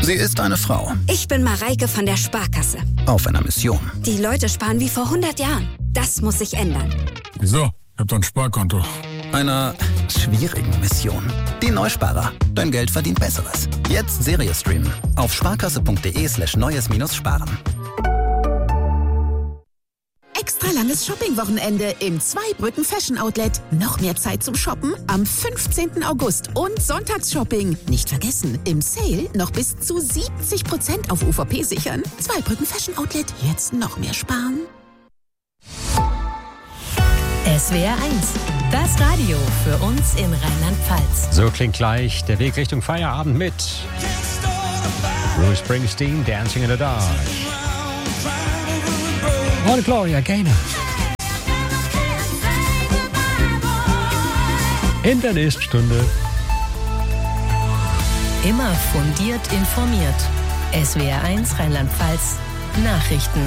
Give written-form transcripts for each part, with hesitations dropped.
Sie ist eine Frau. Ich bin Mareike von der Sparkasse. Auf einer Mission. Die Leute sparen wie vor 100 Jahren. Das muss sich ändern. Wieso? Ich hab doch ein Sparkonto. Einer schwierigen Mission. Die Neusparer. Dein Geld verdient Besseres. Jetzt Serie streamen. Auf sparkasse.de/neues-sparen. Extra langes Shopping-Wochenende im Zweibrücken Fashion Outlet. Noch mehr Zeit zum Shoppen am 15. August und Sonntagsshopping. Nicht vergessen, im Sale noch bis zu 70% auf UVP sichern. Zweibrücken Fashion Outlet, jetzt noch mehr sparen. SWR 1, das Radio für uns in Rheinland-Pfalz. So klingt gleich der Weg Richtung Feierabend mit Bruce Springsteen, Dancing in the Dark. Und Gloria Gaynor. In der nächsten Stunde. Immer fundiert informiert. SWR 1 Rheinland-Pfalz Nachrichten.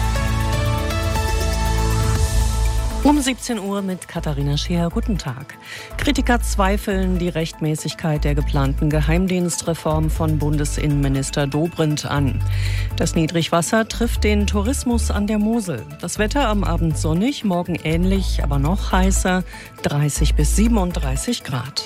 Um 17 Uhr mit Katharina Scheer. Guten Tag. Kritiker zweifeln die Rechtmäßigkeit der geplanten Geheimdienstreform von Bundesinnenminister Dobrindt an. Das Niedrigwasser trifft den Tourismus an der Mosel. Das Wetter am Abend sonnig, morgen ähnlich, aber noch heißer, 30 bis 37 Grad.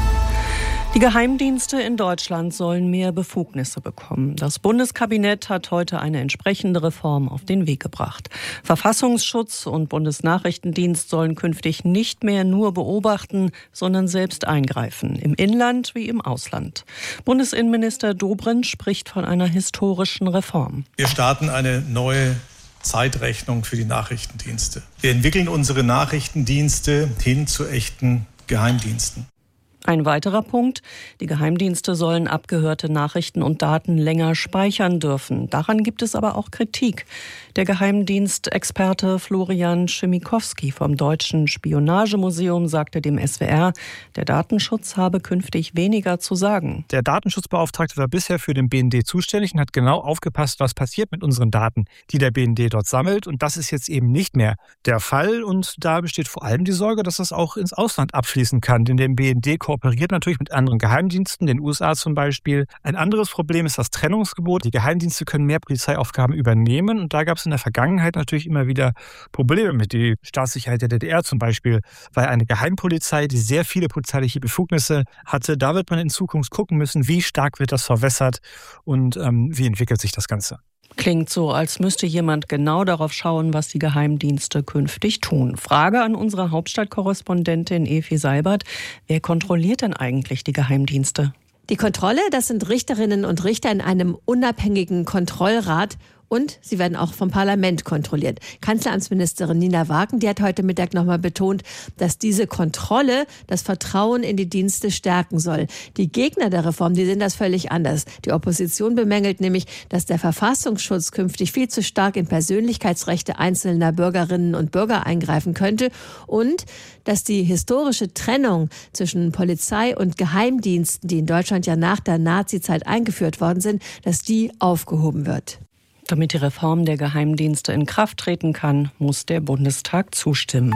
Die Geheimdienste in Deutschland sollen mehr Befugnisse bekommen. Das Bundeskabinett hat heute eine entsprechende Reform auf den Weg gebracht. Verfassungsschutz und Bundesnachrichtendienst sollen künftig nicht mehr nur beobachten, sondern selbst eingreifen, im Inland wie im Ausland. Bundesinnenminister Dobrindt spricht von einer historischen Reform. Wir starten eine neue Zeitrechnung für die Nachrichtendienste. Wir entwickeln unsere Nachrichtendienste hin zu echten Geheimdiensten. Ein weiterer Punkt, die Geheimdienste sollen abgehörte Nachrichten und Daten länger speichern dürfen. Daran gibt es aber auch Kritik. Der Geheimdienstexperte Florian Schimikowski vom Deutschen Spionagemuseum sagte dem SWR, der Datenschutz habe künftig weniger zu sagen. Der Datenschutzbeauftragte war bisher für den BND zuständig und hat genau aufgepasst, was passiert mit unseren Daten, die der BND dort sammelt. Und das ist jetzt eben nicht mehr der Fall. Und da besteht vor allem die Sorge, dass das auch ins Ausland abfließen kann. Denn der BND kooperiert natürlich mit anderen Geheimdiensten, den USA zum Beispiel. Ein anderes Problem ist das Trennungsgebot. Die Geheimdienste können mehr Polizeiaufgaben übernehmen. Und da gab es in der Vergangenheit natürlich immer wieder Probleme mit. Die Staatssicherheit der DDR zum Beispiel war eine Geheimpolizei, die sehr viele polizeiliche Befugnisse hatte. Da wird man in Zukunft gucken müssen, wie stark wird das verwässert und wie entwickelt sich das Ganze. Klingt so, als müsste jemand genau darauf schauen, was die Geheimdienste künftig tun. Frage an unsere Hauptstadtkorrespondentin Efi Seibert. Wer kontrolliert denn eigentlich die Geheimdienste? Die Kontrolle, das sind Richterinnen und Richter in einem unabhängigen Kontrollrat. Und sie werden auch vom Parlament kontrolliert. Kanzleramtsministerin Nina Wagen, die hat heute Mittag nochmal betont, dass diese Kontrolle das Vertrauen in die Dienste stärken soll. Die Gegner der Reform, die sehen das völlig anders. Die Opposition bemängelt nämlich, dass der Verfassungsschutz künftig viel zu stark in Persönlichkeitsrechte einzelner Bürgerinnen und Bürger eingreifen könnte und dass die historische Trennung zwischen Polizei und Geheimdiensten, die in Deutschland ja nach der Nazizeit eingeführt worden sind, dass die aufgehoben wird. Damit die Reform der Geheimdienste in Kraft treten kann, muss der Bundestag zustimmen.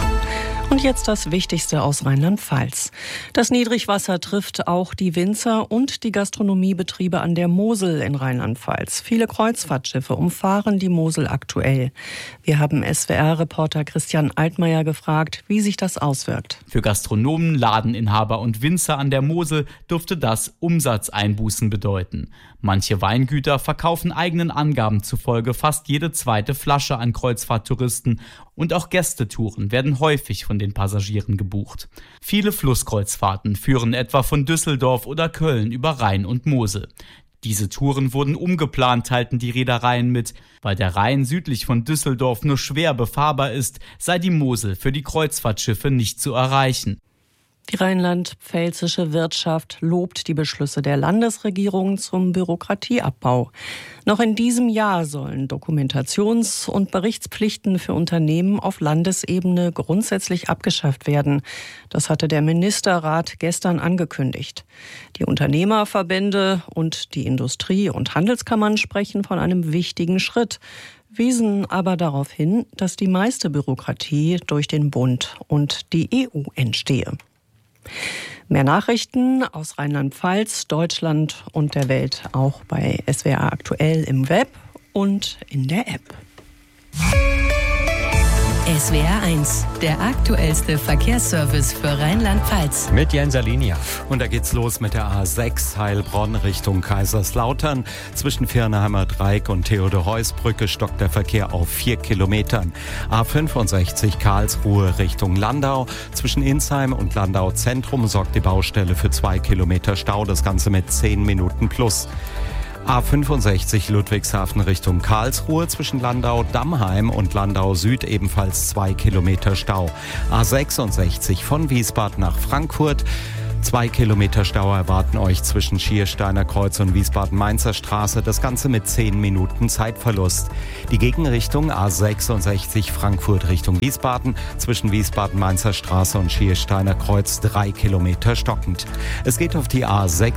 Und jetzt das Wichtigste aus Rheinland-Pfalz. Das Niedrigwasser trifft auch die Winzer und die Gastronomiebetriebe an der Mosel in Rheinland-Pfalz. Viele Kreuzfahrtschiffe umfahren die Mosel aktuell. Wir haben SWR-Reporter Christian Altmaier gefragt, wie sich das auswirkt. Für Gastronomen, Ladeninhaber und Winzer an der Mosel dürfte das Umsatzeinbußen bedeuten. Manche Weingüter verkaufen eigenen Angaben zufolge fast jede zweite Flasche an Kreuzfahrttouristen und auch Gästetouren werden häufig von den Passagieren gebucht. Viele Flusskreuzfahrten führen etwa von Düsseldorf oder Köln über Rhein und Mosel. Diese Touren wurden umgeplant, teilten die Reedereien mit. Weil der Rhein südlich von Düsseldorf nur schwer befahrbar ist, sei die Mosel für die Kreuzfahrtschiffe nicht zu erreichen. Die rheinland-pfälzische Wirtschaft lobt die Beschlüsse der Landesregierung zum Bürokratieabbau. Noch in diesem Jahr sollen Dokumentations- und Berichtspflichten für Unternehmen auf Landesebene grundsätzlich abgeschafft werden. Das hatte der Ministerrat gestern angekündigt. Die Unternehmerverbände und die Industrie- und Handelskammern sprechen von einem wichtigen Schritt, wiesen aber darauf hin, dass die meiste Bürokratie durch den Bund und die EU entstehe. Mehr Nachrichten aus Rheinland-Pfalz, Deutschland und der Welt auch bei SWR aktuell im Web und in der App. SWR 1, der aktuellste Verkehrsservice für Rheinland-Pfalz. Mit Jens Alinia. Und da geht's los mit der A6 Heilbronn Richtung Kaiserslautern. Zwischen Viernheimer Dreieck und Theodor-Heuss-Brücke stockt der Verkehr auf 4 Kilometern. A65 Karlsruhe Richtung Landau. Zwischen Insheim und Landau Zentrum sorgt die Baustelle für 2 Kilometer Stau. Das Ganze mit 10 Minuten plus. A65 Ludwigshafen Richtung Karlsruhe zwischen Landau-Dammheim und Landau Süd ebenfalls 2 Kilometer Stau. A66 von Wiesbaden nach Frankfurt. 2 Kilometer Stau erwarten euch zwischen Schiersteiner Kreuz und Wiesbaden-Mainzer Straße. Das Ganze mit 10 Minuten Zeitverlust. Die Gegenrichtung A66 Frankfurt Richtung Wiesbaden. Zwischen Wiesbaden-Mainzer Straße und Schiersteiner Kreuz 3 Kilometer stockend. Es geht auf die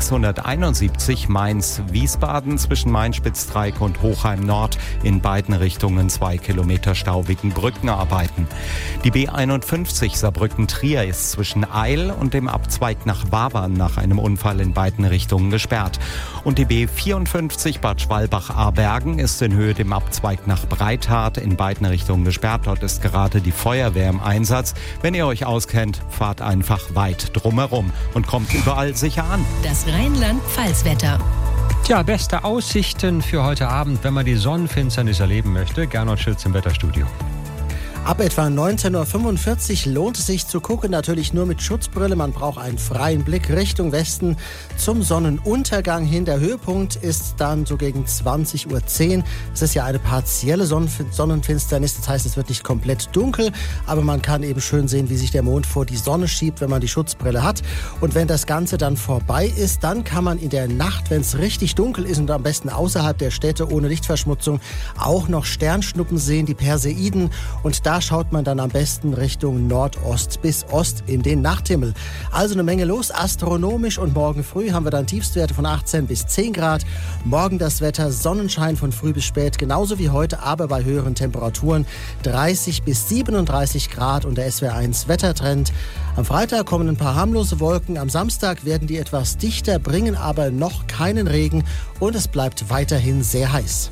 A671 Mainz-Wiesbaden zwischen Main-Spitzdreieck und Hochheim Nord. In beiden Richtungen 2 Kilometer Stau wegen Brückenarbeiten. Die B51 Saarbrücken-Trier ist zwischen Eil und dem Abzweig nach Wabern nach einem Unfall in beiden Richtungen gesperrt. Und die B54 Bad Schwalbach-Aarbergen ist in Höhe dem Abzweig nach Breithart in beiden Richtungen gesperrt. Dort ist gerade die Feuerwehr im Einsatz. Wenn ihr euch auskennt, fahrt einfach weit drumherum und kommt überall sicher an. Das Rheinland-Pfalz-Wetter. Tja, beste Aussichten für heute Abend, wenn man die Sonnenfinsternis erleben möchte. Gernot Schütz im Wetterstudio. Ab etwa 19:45 Uhr lohnt es sich zu gucken, natürlich nur mit Schutzbrille. Man braucht einen freien Blick Richtung Westen zum Sonnenuntergang hin. Der Höhepunkt ist dann so gegen 20:10 Uhr. Es ist ja eine partielle Sonnenfinsternis, das heißt, es wird nicht komplett dunkel, aber man kann eben schön sehen, wie sich der Mond vor die Sonne schiebt, wenn man die Schutzbrille hat. Und wenn das Ganze dann vorbei ist, dann kann man in der Nacht, wenn es richtig dunkel ist und am besten außerhalb der Städte ohne Lichtverschmutzung, auch noch Sternschnuppen sehen, die Perseiden. Und da schaut man dann am besten Richtung Nordost bis Ost in den Nachthimmel. Also eine Menge los, astronomisch, und morgen früh haben wir dann Tiefstwerte von 18 bis 10 Grad. Morgen das Wetter, Sonnenschein von früh bis spät, genauso wie heute, aber bei höheren Temperaturen 30 bis 37 Grad und der SWR1 Wettertrend. Am Freitag kommen ein paar harmlose Wolken, am Samstag werden die etwas dichter, bringen aber noch keinen Regen und es bleibt weiterhin sehr heiß.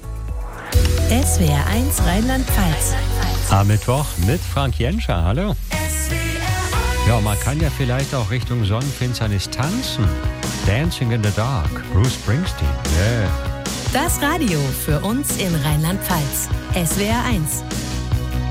SWR 1 Rheinland-Pfalz. Am Mittwoch mit Frank Jenscher. Hallo. Ja, man kann ja vielleicht auch Richtung Sonnenfinsternis tanzen. Dancing in the Dark. Bruce Springsteen. Yeah. Das Radio für uns in Rheinland-Pfalz. SWR 1.